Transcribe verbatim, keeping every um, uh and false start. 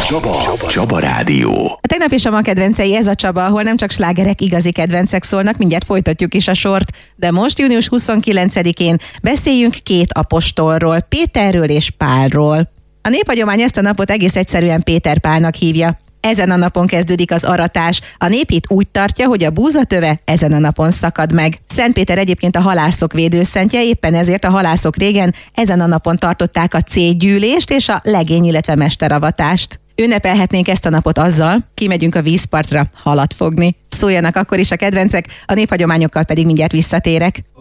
Csaba. Csaba Rádió. A tegnap is a ma kedvencei, ez a Csaba, ahol nem csak slágerek, igazi kedvencek szólnak, mindjárt folytatjuk is a sort, de most június huszonkilencedikén beszéljünk két apostolról, Péterről és Pálról. A néphagyomány ezt a napot egész egyszerűen Péter Pálnak hívja. Ezen a napon kezdődik az aratás. A nép itt úgy tartja, hogy a búzatöve ezen a napon szakad meg. Szent Péter egyébként a halászok védőszentje, éppen ezért a halászok régen ezen a napon tartották a cégyűlést és a legény, illetve mesteravatást. Ünnepelhetnénk ezt a napot azzal, kimegyünk a vízpartra halat fogni. Szóljanak akkor is a kedvencek, a néphagyományokkal pedig mindjárt visszatérek.